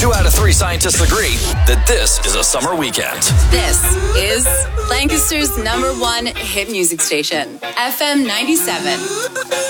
2 out of 3 scientists agree that this is a summer weekend. This is Lancaster's #1 hit music station, FM 97.